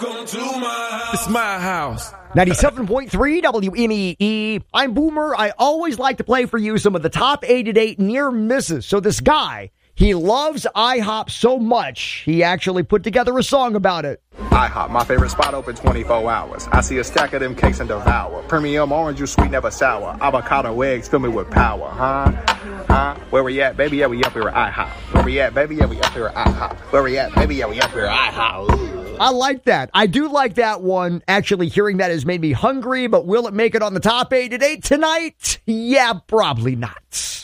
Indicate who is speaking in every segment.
Speaker 1: Welcome to my house. It's my house.
Speaker 2: 97.3 WMEE. I'm Boomer. I always like to play for you some of the top 8 at 8 near misses. So this guy, he loves IHOP so much, he actually put together a song about it.
Speaker 3: IHOP, my favorite spot, open 24 hours. I see a stack of them cakes and devour. Premium orange juice, sweet, never sour. Avocado eggs, fill me with power, huh? Where we at, baby? Yeah, we up here at IHOP. Where we at, baby? Yeah, we up here at IHOP. Where we at, baby? Yeah, we up here at IHOP. Ooh.
Speaker 2: I like that. I do like that one. Actually, hearing that has made me hungry, but will it make it on the top 8 at 8 tonight? Yeah, probably not.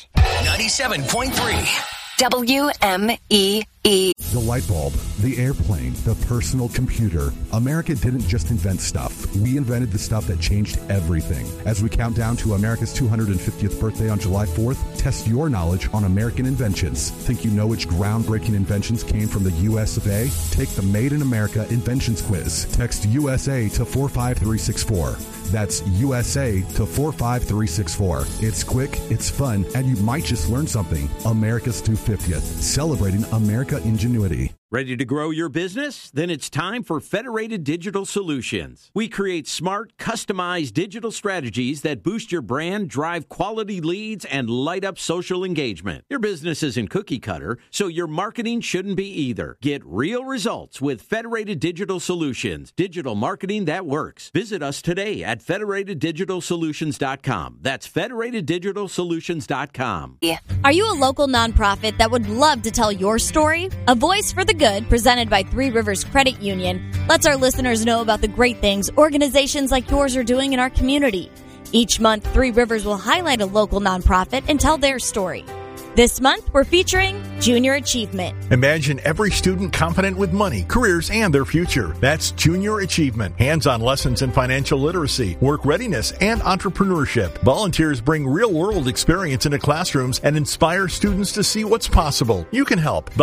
Speaker 4: 97.3 WMEE.
Speaker 5: The light bulb, the airplane, the personal computer. America didn't just invent stuff. We invented the stuff that changed everything. As we count down to America's 250th birthday on July 4th, test your knowledge on American inventions. Think you know which groundbreaking inventions came from the US of A? Take the Made in America Inventions Quiz. Text USA to 45364. That's USA to 45364. It's quick, it's fun, and you might just learn something. America's 250th, celebrating America ingenuity.
Speaker 6: Ready to grow your business? Then it's time for Federated Digital Solutions. We create smart, customized digital strategies that boost your brand, drive quality leads, and light up social engagement. Your business isn't cookie cutter, so your marketing shouldn't be either. Get real results with Federated Digital Solutions, digital marketing that works. Visit us today at federateddigitalsolutions.com. That's federateddigitalsolutions.com.
Speaker 7: Are you a local nonprofit that would love to tell your story? A Voice for the Good, presented by Three Rivers Credit Union, lets our listeners know about the great things organizations like yours are doing in our community. Each month, Three Rivers will highlight a local nonprofit and tell their story. This month, we're featuring Junior Achievement.
Speaker 8: Imagine every student confident with money, careers, and their future. That's Junior Achievement. Hands-on lessons in financial literacy, work readiness, and entrepreneurship. Volunteers bring real-world experience into classrooms and inspire students to see what's possible. You can help.